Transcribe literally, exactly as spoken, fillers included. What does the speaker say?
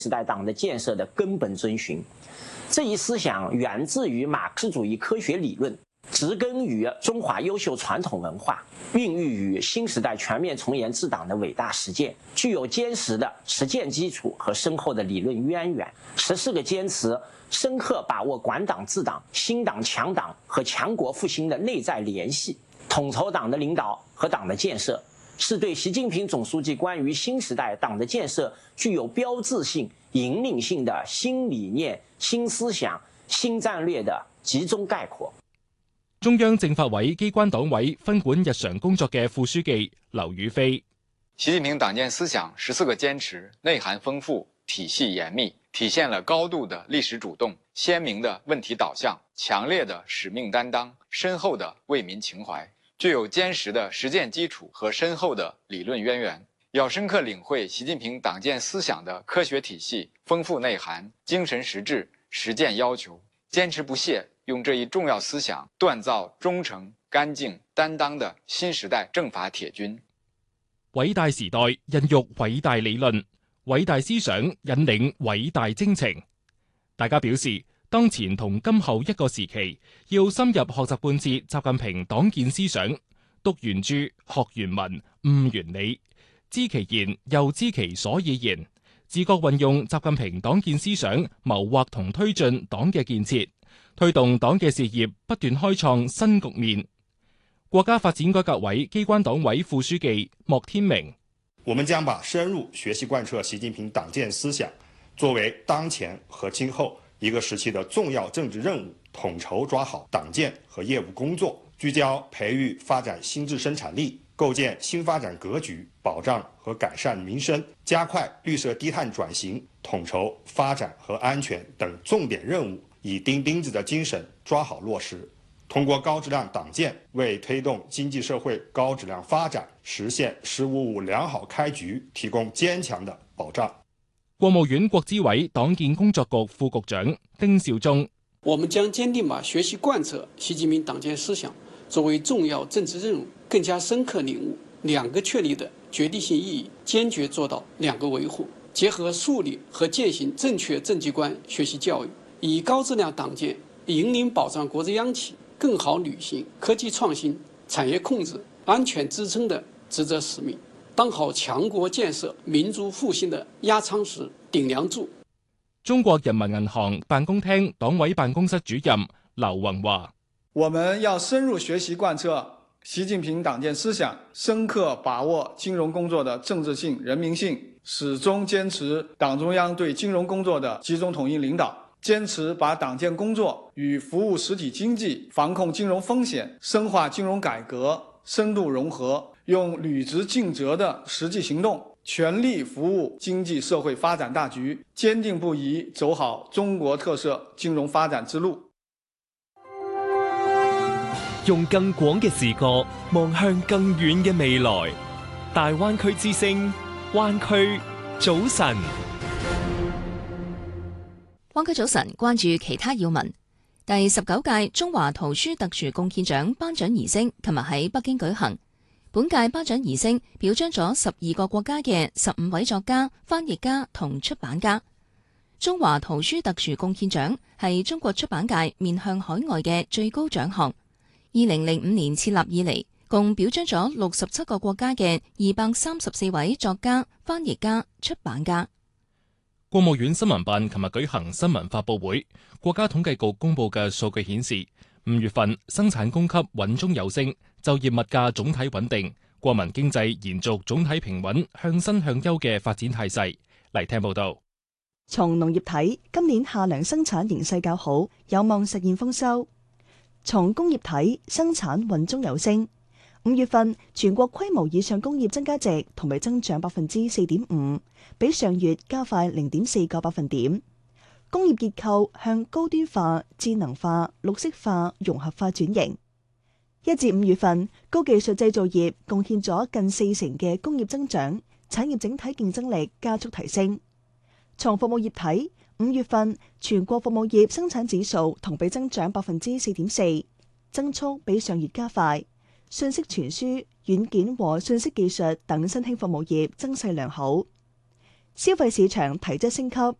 时代党的建设的根本遵循。这一思想源自于马克思主义科学理论，植根于中华优秀传统文化，孕育于新时代全面从严治党的伟大实践，具有坚实的实践基础和深厚的理论渊源。十四个坚持深刻把握管党治党、兴党强党和强国复兴的内在联系，统筹党的领导和党的建设，是对习近平总书记关于新时代党的建设具有标志性、引领性的新理念、新思想、新戰略的集中概括。 中央政法委機關黨委分管日常工作嘅副書記劉宇飛， 習近平黨建思想十四個堅持內涵豐富、體系嚴密，體現了高度的歷史主動、鮮明的問題導向、強烈的使命擔當、深厚的為民情懷，具有堅實的實踐基礎和深厚的理論淵源。要深刻領會習近平黨建思想的科學體系、豐富內涵、精神實質、實踐要求，堅持不懈，用這一重要思想鍛造忠誠、乾淨、擔當的新時代政法鐵軍。 偉大時代孕育偉大理論，偉大思想引領偉大征程。大家表示，當前同今後一個時期，要深入學習貫徹習近平黨建思想，讀原著、學原文、悟原理，知其然又知其所以然，自覺運用習近平黨建思想謀劃同推進黨嘅建設，推動黨嘅事業不斷開創新局面。國家發展改革委機關黨委副書記莫天明， 我們將把深入學習貫徹習近平黨建思想作為當前和今後一個時期的重要政治任務，統籌抓好黨建和業務工作，聚焦培育發展新質生產力，構建新發展格局，保障和改善民生，加快綠色低碳轉型，統籌發展和安全等重點任務，以釘釘子的精神抓好落實，通過高質量黨建，為推動經濟社會高質量發展，實現“十五五”良好開局提供堅強的保障。 國務院國資委黨建工作局副局長丁肇中， 我們將堅定把學習貫徹習近平黨建思想作為重要政治任務，更加深刻領悟兩個確立的決定性意義，堅決做到兩個維護，結合樹立和踐行正確政績觀學習教育，以高質量黨建引領保障國資央企更好履行科技創新、產業控制、安全支撐的職責使命，當好強國建設、民族復興的壓艙石、頂梁柱。 中國人民銀行辦公廳黨委辦公室主任劉宏華， 我們要深入學習貫徹習近平黨建思想，深刻把握金融工作的政治性、人民性，始終堅持黨中央對金融工作的集中統一領導，堅持把黨建工作與服務實體經濟、防控金融風險、深化金融改革深度融合，用履職盡責的實際行動，全力服務經濟社會發展大局，堅定不移走好中國特色金融發展之路。 用更廣嘅視角望向更遠嘅未來，大灣區之聲，灣區早晨。 灣區早晨，關注其他要聞。第十九屆中華圖書特殊貢獻獎頒獎儀式琴日喺北京舉行。本屆頒獎儀式表彰咗十二個國家嘅十五位作家、翻譯家同出版家。中華圖書特殊貢獻獎係中國出版界面向海外嘅最高獎項。二零零五年設立以嚟，共表彰咗六十七個國家嘅二百三十四位作家、翻譯家、出版家。 國務院新聞辦琴日舉行新聞發佈會，國家統計局公布嘅數據顯示，五月份生產供給穩中有升，就業物價總體穩定，國民經濟延續總體平穩向新向優嘅發展態勢。嚟聽報道。 從農業睇，今年夏糧生產形勢較好，有望實現豐收。從工業睇，生產穩中有升。五月份全國規模以上工業增加值同比增長百分之四點五，比上月加快零點四個百分點。工業結構向高端化、智能化、綠色化、融合化轉型。一至五月份，高技術製造業貢獻咗近四成嘅工業增長，產業整體競爭力加速提升。從服務業睇，五月份全國服務業生產指數同比增長百分之四點四，增速比上月加快。信息傳輸、軟件和信息技術等新興服務業增勢良好。 消費市場提質升級，